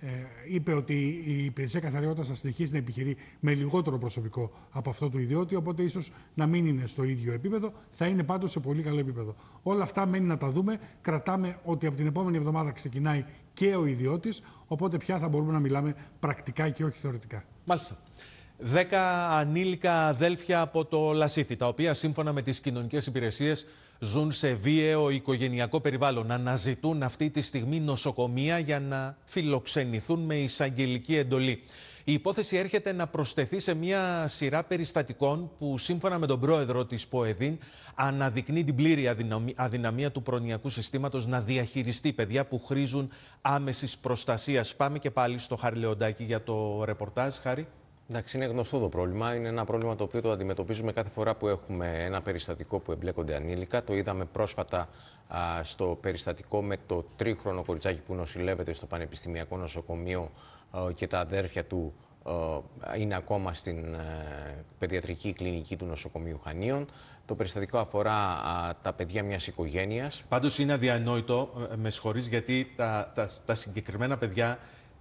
είπε ότι η υπηρεσία καθαριότητας θα συνεχίσει να επιχειρεί με λιγότερο προσωπικό από αυτό του ιδιώτη, οπότε ίσως να μην είναι στο ίδιο επίπεδο, θα είναι πάντως σε πολύ καλό επίπεδο. Όλα αυτά μένει να τα δούμε. Κρατάμε ότι από την επόμενη εβδομάδα ξεκινάει και ο ιδιώτης, οπότε πια θα μπορούμε να μιλάμε πρακτικά και όχι θεωρητικά. Μάλιστα. 10 ανήλικα αδέλφια από το Λασίθι, τα οποία σύμφωνα με τις κοινωνικές υπηρεσίες ζουν σε βίαιο οικογενειακό περιβάλλον. Αναζητούν αυτή τη στιγμή νοσοκομεία για να φιλοξενηθούν με εισαγγελική εντολή. Η υπόθεση έρχεται να προσθεθεί σε μια σειρά περιστατικών που σύμφωνα με τον πρόεδρο της ΠΟΕΔΗΝ αναδεικνύει την πλήρη αδυναμία του προνοιακού συστήματος να διαχειριστεί παιδιά που χρήζουν άμεσης προστασίας. Πάμε και πάλι στο Χάρη Λεοντάκη για το ρεπορτάζ. Χάρη. Εντάξει, είναι γνωστό το πρόβλημα. Είναι ένα πρόβλημα το οποίο το αντιμετωπίζουμε κάθε φορά που έχουμε ένα περιστατικό που εμπλέκονται ανήλικα. Το είδαμε πρόσφατα στο περιστατικό με το 3χρονο κοριτσάκι που νοσηλεύεται στο Πανεπιστημιακό Νοσοκομείο και τα αδέρφια του είναι ακόμα στην παιδιατρική κλινική του νοσοκομείου Χανίων. Το περιστατικό αφορά τα παιδιά μιας οικογένειας. Πάντως είναι αδιανόητο, με συγχωρείς, γιατί τα συγκεκριμένα παιδιά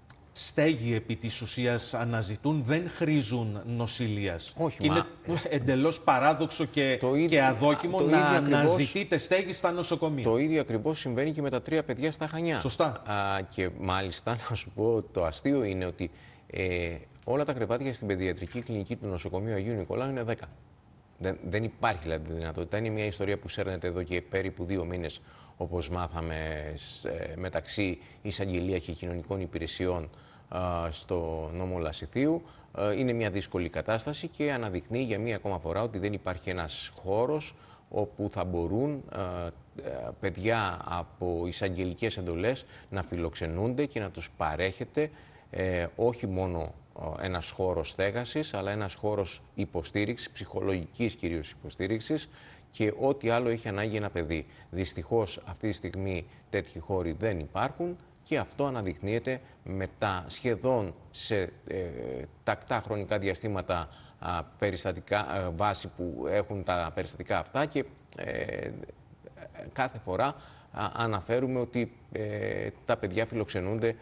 στέγη επί της ουσίας αναζητούν, δεν χρήζουν νοσηλείας. Όχι, είναι εντελώς παράδοξο και αδόκιμο να αναζητείτε στέγη στα νοσοκομεία. Το ίδιο ακριβώς συμβαίνει και με τα 3 παιδιά στα Χανιά. Σωστά. Και μάλιστα, να σου πω, το αστείο είναι ότι όλα τα κρεβάτια στην παιδιατρική κλινική του νοσοκομείου Αγίου Νικολάου είναι 10. Δεν υπάρχει δηλαδή δυνατότητα. Είναι μια ιστορία που σέρνεται εδώ και περίπου 2 μήνες, όπως μάθαμε, μεταξύ εισαγγελία και κοινωνικών υπηρεσιών στο νόμο Λασιθίου. Είναι μια δύσκολη κατάσταση και αναδεικνύει για μία ακόμα φορά ότι δεν υπάρχει ένας χώρος όπου θα μπορούν παιδιά από εισαγγελικές εντολές να φιλοξενούνται και να τους παρέχεται όχι μόνο ένας χώρος στέγασης, αλλά ένας χώρος υποστήριξης, ψυχολογικής κυρίως υποστήριξης, και ό,τι άλλο έχει ανάγκη ένα παιδί. Δυστυχώς αυτή τη στιγμή τέτοιοι χώροι δεν υπάρχουν και αυτό αναδεικνύεται μετά σχεδόν σε τακτά χρονικά διαστήματα περιστατικά βάση που έχουν τα περιστατικά αυτά, και κάθε φορά αναφέρουμε ότι τα παιδιά φιλοξενούνται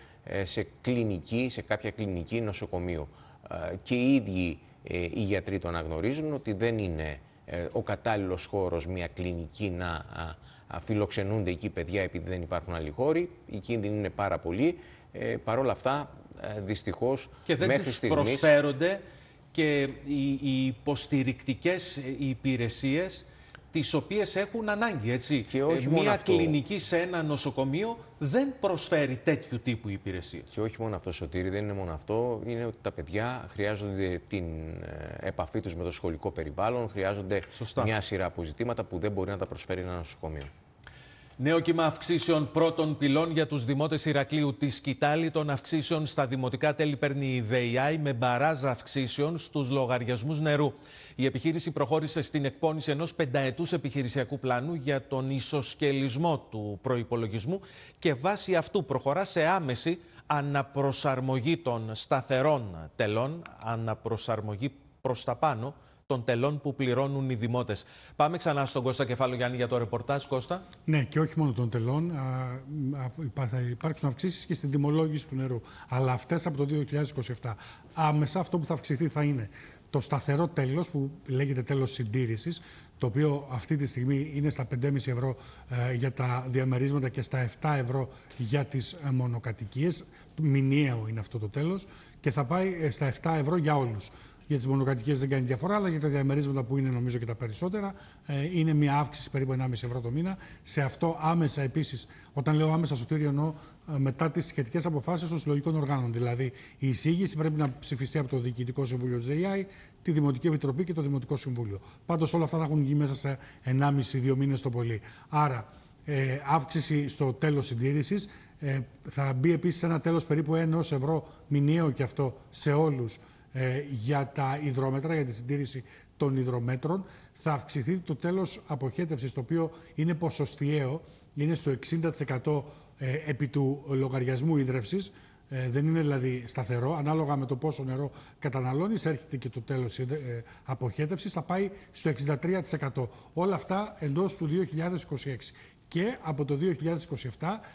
σε κάποια κλινική νοσοκομείο. Και οι ίδιοι οι γιατροί το αναγνωρίζουν ότι δεν είναι ο κατάλληλος χώρος μια κλινική να φιλοξενούνται εκεί παιδιά επειδή δεν υπάρχουν άλλοι χώροι. Οι κίνδυνοι είναι πάρα πολλοί. Παρ' όλα αυτά, δυστυχώς, και δεν μέχρι τους στιγμής προσφέρονται και οι υποστηρικτικές υπηρεσίες τις οποίες έχουν ανάγκη, έτσι. Και όχι μία κλινική σε ένα νοσοκομείο δεν προσφέρει τέτοιου τύπου υπηρεσίες. Και όχι μόνο αυτό, Σωτήρη, δεν είναι μόνο αυτό. Είναι ότι τα παιδιά χρειάζονται την επαφή τους με το σχολικό περιβάλλον, χρειάζονται μια σειρά από ζητήματα που δεν μπορεί να τα προσφέρει ένα νοσοκομείο. Νέο κύμα αυξήσεων πρώτων πυλών για τους δημότες Ηρακλείου. Τη σκητάλη των αυξήσεων στα δημοτικά τέλη παίρνει η ΔΕΙΑΗ με μπαράζα αυξήσεων στους λογαριασμούς νερού. Η επιχείρηση προχώρησε στην εκπόνηση ενός 5ετούς επιχειρησιακού πλάνου για τον ισοσκελισμό του προϋπολογισμού και βάσει αυτού προχωρά σε άμεση αναπροσαρμογή των σταθερών τελών, αναπροσαρμογή προς τα πάνω των τελών που πληρώνουν οι δημότες. Πάμε ξανά στον Κώστα Κεφάλογιάννη για το ρεπορτάζ. Κώστα. Ναι, και όχι μόνο των τελών. Θα υπάρξουν αυξήσεις και στην τιμολόγηση του νερού. Αλλά αυτές από το 2027. Άμεσα αυτό που θα αυξηθεί θα είναι το σταθερό τέλος που λέγεται τέλος συντήρησης, το οποίο αυτή τη στιγμή είναι στα 5,5 ευρώ για τα διαμερίσματα και στα 7 ευρώ για τις μονοκατοικίες. Μηνιαίο είναι αυτό το τέλος και θα πάει στα 7 ευρώ για όλους. Για τις μονοκατοικίες δεν κάνει διαφορά, αλλά για τα διαμερίσματα που είναι νομίζω και τα περισσότερα είναι μια αύξηση περίπου 1,5 ευρώ το μήνα. Σε αυτό άμεσα επίσης, όταν λέω άμεσα, Σωτήριο, εννοώ μετά τις σχετικές αποφάσεις των συλλογικών οργάνων. Δηλαδή η εισήγηση πρέπει να ψηφιστεί από το Διοικητικό Συμβούλιο της ΔΕΙΑΗ, τη Δημοτική Επιτροπή και το Δημοτικό Συμβούλιο. Πάντως όλα αυτά θα έχουν γίνει μέσα σε 1,5-2 μήνες το πολύ. Άρα αύξηση στο τέλος συντήρησης. Θα μπει επίσης ένα τέλος περίπου 1 ευρώ μηνιαίο και αυτό σε όλους. Για τα υδρόμετρα, για τη συντήρηση των υδρομέτρων. Θα αυξηθεί το τέλος αποχέτευσης, το οποίο είναι ποσοστιαίο, είναι στο 60% επί του λογαριασμού ίδρευσης. Δεν είναι δηλαδή σταθερό. Ανάλογα με το πόσο νερό καταναλώνεις, έρχεται και το τέλος αποχέτευσης, θα πάει στο 63%. Όλα αυτά εντός του 2026. Και από το 2027